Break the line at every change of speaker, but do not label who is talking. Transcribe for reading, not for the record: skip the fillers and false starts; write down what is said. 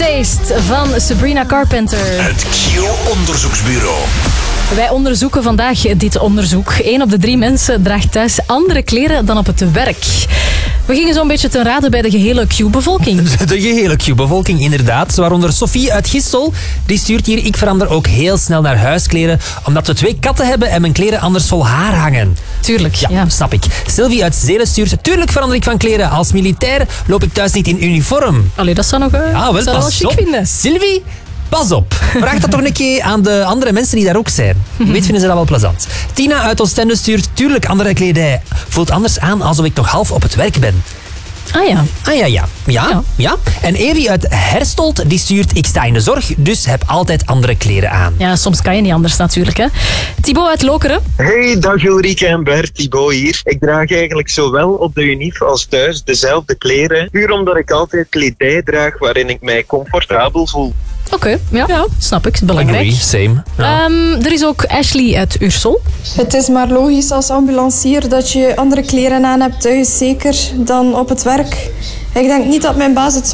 Taste van Sabrina Carpenter.
Het Q-onderzoeksbureau.
Wij onderzoeken vandaag dit onderzoek. 1 op de 3 mensen draagt thuis andere kleren dan op het werk. We gingen zo'n beetje ten rade bij de gehele Q-bevolking.
De gehele Q-bevolking, inderdaad. Waaronder Sophie uit Gistel. Die stuurt hier: ik verander ook heel snel naar huiskleren, omdat we 2 katten hebben en mijn kleren anders vol haar hangen.
Tuurlijk,
Ja, snap ik. Sylvie uit Zelen stuurt: tuurlijk verander ik van kleren. Als militair loop ik thuis niet in uniform.
Allee, dat zou nog wel chic vinden.
Sylvie, pas op. Vraag dat toch een keer aan de andere mensen die daar ook zijn. Wie weet vinden ze dat wel plezant. Tina uit Oostende stuurt: tuurlijk andere kledij. Voelt anders aan alsof ik nog half op het werk ben.
Ah ja.
Ja. En Evi uit Herstold die stuurt: ik sta in de zorg, dus heb altijd andere kleren aan.
Ja, soms kan je niet anders natuurlijk, hè. Thibaut uit Lokeren.
Hey, dag Ulrike en Bert, Thibaut hier. Ik draag eigenlijk zowel op de unief als thuis dezelfde kleren, puur omdat ik altijd kledij draag waarin ik mij comfortabel voel.
Oké, ja, snap ik. Belangrijk.
Agree, same. Ja.
Er is ook Ashley uit Ursel.
Het is maar logisch als ambulancier dat je andere kleren aan hebt thuis, zeker dan op het werk. Ik denk niet dat mijn baas het